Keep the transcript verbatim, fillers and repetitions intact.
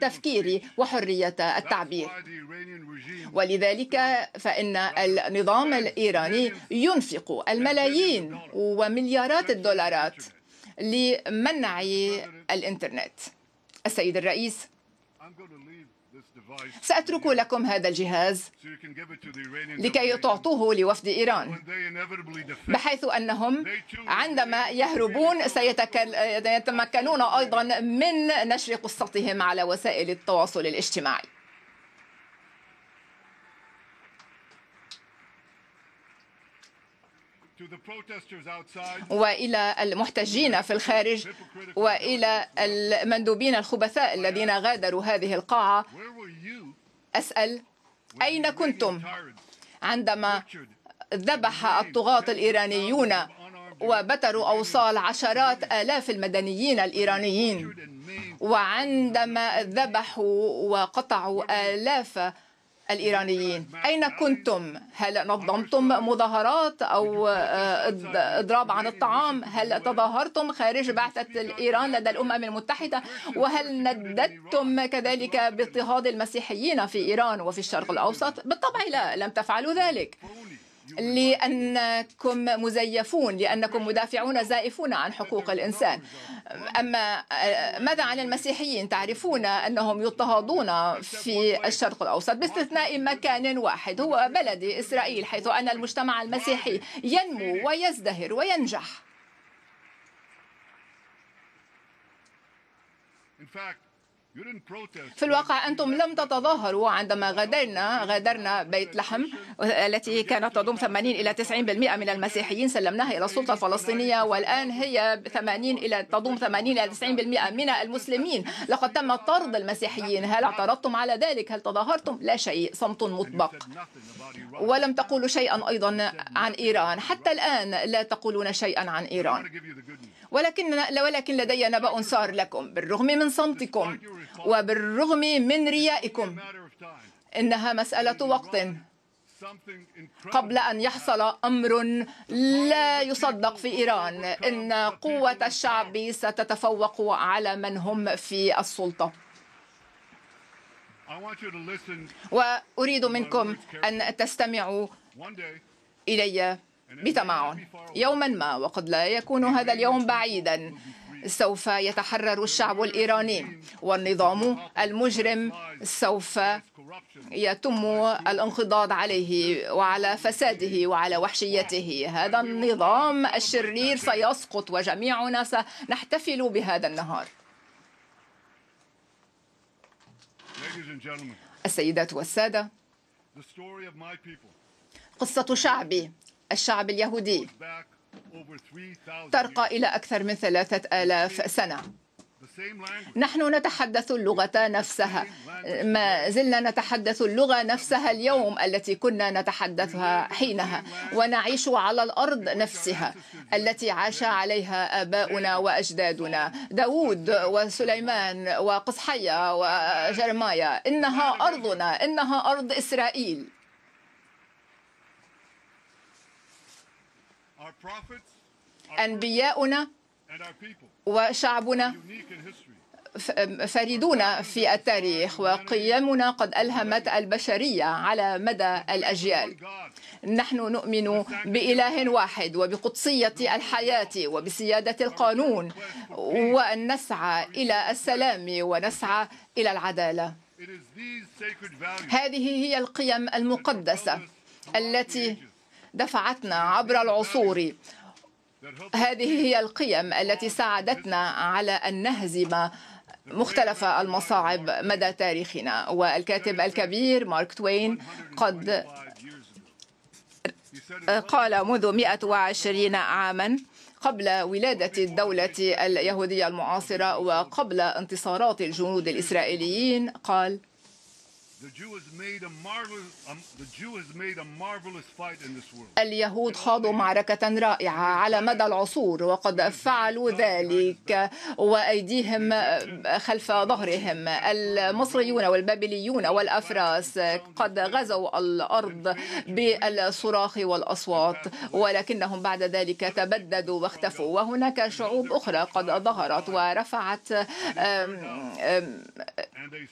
التفكير وحرية التعبير. ولذلك فإن النظام الإيراني ينفق الملايين ومليارات الدولارات لمنع الإنترنت. السيد الرئيس، سأترك لكم هذا الجهاز لكي تعطوه لوفد إيران، بحيث أنهم عندما يهربون سيتمكنون أيضا من نشر قصتهم على وسائل التواصل الاجتماعي. وإلى المحتجين في الخارج وإلى المندوبين الخبثاء الذين غادروا هذه القاعة، أسأل: أين كنتم عندما ذبح الطغاة الإيرانيون وبتروا أوصال عشرات آلاف المدنيين الإيرانيين، وعندما ذبحوا وقطعوا آلاف الإيرانيين؟ أين كنتم؟ هل نظمتم مظاهرات أو إضراب عن الطعام؟ هل تظاهرتم خارج بعثة إيران لدى الأمم المتحدة؟ وهل نددتم كذلك باضطهاد المسيحيين في إيران وفي الشرق الأوسط؟ بالطبع لا، لم تفعلوا ذلك، لأنكم مزيفون، لأنكم مدافعون زائفون عن حقوق الإنسان. أما ماذا عن المسيحيين؟ تعرفون أنهم يضطهدون في الشرق الأوسط باستثناء مكان واحد، هو بلد إسرائيل، حيث أن المجتمع المسيحي ينمو ويزدهر وينجح. في الواقع أنتم لم تتظاهروا عندما غادرنا غادرنا بيت لحم التي كانت تضم ثمانين إلى تسعين بالمئة من المسيحيين، سلمناها إلى السلطة الفلسطينية، والآن هي ثمانين إلى تضم ثمانين إلى تسعين بالمئة من المسلمين. لقد تم طرد المسيحيين. هل اعترضتم على ذلك؟ هل تظاهرتم؟ لا شيء، صمت مطبق. ولم تقولوا شيئا أيضا عن إيران، حتى الآن لا تقولون شيئا عن إيران. ولكن ولكن لدي نبأ سار لكم، بالرغم من صمتكم وبالرغم من ريائكم، إنها مسألة وقت قبل أن يحصل أمر لا يصدق في إيران، إن قوة الشعب ستتفوق على من هم في السلطة. وأريد منكم أن تستمعوا إلي بتمعن. يوما ما، وقد لا يكون هذا اليوم بعيدا، سوف يتحرر الشعب الإيراني، والنظام المجرم سوف يتم الانقضاض عليه وعلى فساده وعلى وحشيته. هذا النظام الشرير سيسقط، وجميعنا سنحتفل بهذا النهار. السيدات والسادة، قصة شعبي، الشعب اليهودي، ترقى إلى أكثر من ثلاثة آلاف سنة. نحن نتحدث اللغة نفسها، ما زلنا نتحدث اللغة نفسها اليوم التي كنا نتحدثها حينها، ونعيش على الأرض نفسها التي عاش عليها آباؤنا وأجدادنا، داود وسليمان وقصحية وجرمايا. إنها أرضنا، إنها أرض إسرائيل. أنبياؤنا وشعبنا فريدون في التاريخ، وقيمنا قد ألهمت البشرية على مدى الأجيال. نحن نؤمن بإله واحد وبقدسية الحياة وبسيادة القانون، وأن نسعى إلى السلام ونسعى إلى العدالة. هذه هي القيم المقدسة التي دفعتنا عبر العصور. هذه هي القيم التي ساعدتنا على أن نهزم مختلف المصاعب مدى تاريخنا. والكاتب الكبير مارك توين قد قال منذ مئة وعشرين عاما قبل ولادة الدولة اليهودية المعاصرة وقبل انتصارات الجنود الإسرائيليين، قال: اليهود خاضوا معركة رائعة على مدى العصور، وقد فعلوا ذلك وأيديهم خلف ظهرهم. المصريون والبابليون والأفراس قد غزوا الأرض بالصراخ والأصوات، ولكنهم بعد ذلك تبددوا واختفوا. وهناك شعوب أخرى قد ظهرت ورفعت